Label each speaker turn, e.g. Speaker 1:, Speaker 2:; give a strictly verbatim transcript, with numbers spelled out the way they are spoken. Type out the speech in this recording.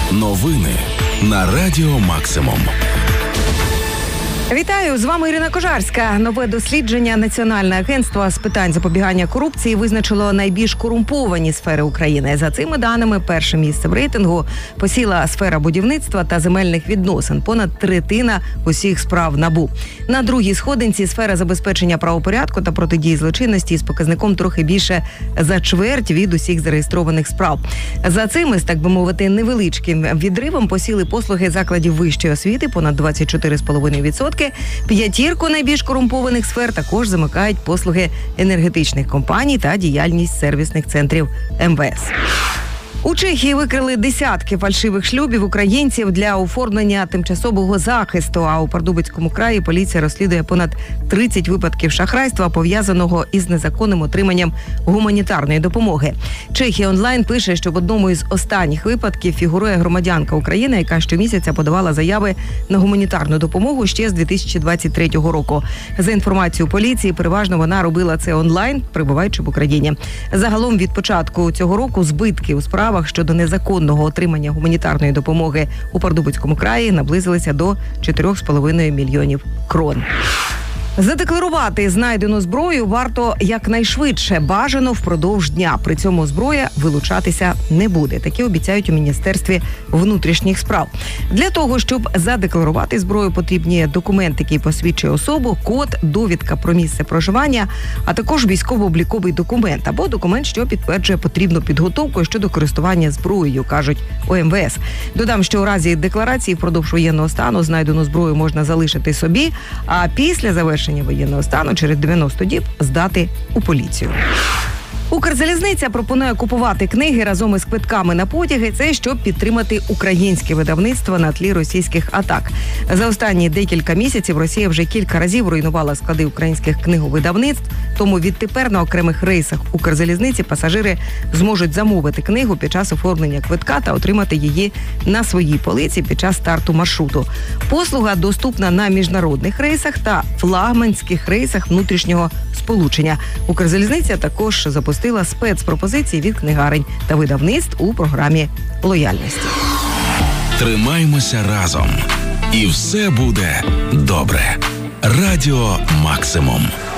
Speaker 1: Новини на Радіо Максимум.
Speaker 2: Вітаю, з вами Ірина Кожарська. Нове дослідження Національне агентство з питань запобігання корупції визначило найбільш корумповані сфери України. За цими даними, перше місце в рейтингу посіла сфера будівництва та земельних відносин. Понад третина усіх справ НАБУ. На другій сходинці сфера забезпечення правопорядку та протидії злочинності з показником трохи більше за чверть від усіх зареєстрованих справ. За цими, так би мовити, невеличким відривом посіли послуги закладів вищої освіти, понад двадцять чотири цілих п'ять десятих відсотка. П'ятірку найбільш корумпованих сфер також замикають послуги енергетичних компаній та діяльність сервісних центрів ем ве ес. У Чехії викрили десятки фальшивих шлюбів українців для оформлення тимчасового захисту, а у Пардубицькому краї поліція розслідує понад тридцять випадків шахрайства, пов'язаного із незаконним отриманням гуманітарної допомоги. Чехія онлайн пише, що в одному із останніх випадків фігурує громадянка України, яка щомісяця подавала заяви на гуманітарну допомогу ще з дві тисячі двадцять третього року. За інформацією поліції, переважно вона робила це онлайн, перебуваючи в Україні. Загалом від початку цього року збитки у справі щодо незаконного отримання гуманітарної допомоги у Пардубицькому краї наблизилися до чотирьох з половиною мільйонів крон. Задекларувати знайдену зброю варто якнайшвидше, бажано впродовж дня. При цьому зброя вилучатися не буде. Такі обіцяють у Міністерстві внутрішніх справ. Для того, щоб задекларувати зброю, потрібні документ, який посвідчує особу, код, довідка про місце проживання, а також військово-обліковий документ або документ, що підтверджує потрібну підготовку щодо користування зброєю, кажуть у ем ве ес. Додам, що у разі декларації впродовж воєнного стану знайдену зброю можна залишити собі, а після завершення воєнного стану через дев'яносто діб здати у поліцію. Укрзалізниця пропонує купувати книги разом із квитками на потяги. Це щоб підтримати українське видавництво на тлі російських атак. За останні декілька місяців Росія вже кілька разів руйнувала склади українських книговидавництв. Тому відтепер на окремих рейсах Укрзалізниці пасажири зможуть замовити книгу під час оформлення квитка та отримати її на своїй полиці під час старту маршруту. Послуга доступна на міжнародних рейсах та флагманських рейсах внутрішнього сполучення. Укрзалізниця також запустила спецпропозиції від книгарень та видавництв у програмі лояльності.
Speaker 1: Тримаймося разом. І все буде добре. Радіо Максимум.